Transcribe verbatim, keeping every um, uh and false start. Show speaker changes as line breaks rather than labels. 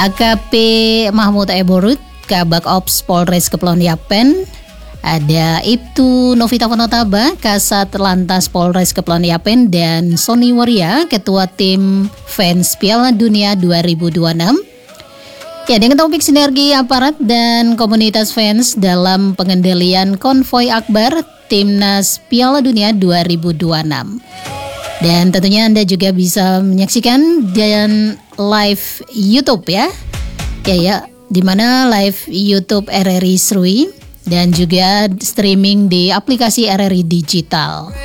A K P Mahmud Eborut, Kabak Ops Polres Kepulauan Yapen. Ada Ibtu Novita Fonotaba, Kasat Lantas Polres Kepulauan Yapen, dan Sony Waria, Ketua Tim Fans Piala Dunia dua ribu dua puluh enam. Ya, dengan topik sinergi aparat dan komunitas fans dalam pengendalian konvoi akbar Timnas Piala Dunia dua ribu dua puluh enam. Dan tentunya Anda juga bisa menyaksikan dan live YouTube ya. Ya ya, di mana live YouTube R R I Serui dan juga streaming di aplikasi R R I Digital.